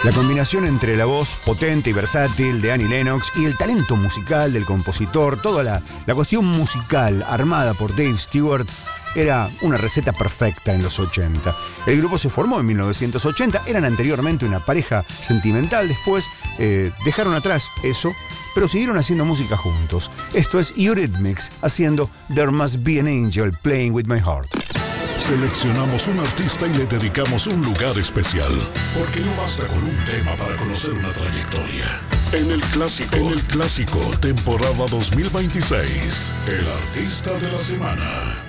La combinación entre la voz potente y versátil de Annie Lennox y el talento musical del compositor, toda la cuestión musical armada por Dave Stewart, era una receta perfecta en los 80. El grupo se formó en 1980, eran anteriormente una pareja sentimental, después dejaron atrás eso, pero siguieron haciendo música juntos. Esto es Eurythmics haciendo There Must Be an Angel Playing With My Heart. Seleccionamos un artista y le dedicamos un lugar especial, porque no basta con un tema para conocer una trayectoria. En el clásico, temporada 2026, el artista de la semana.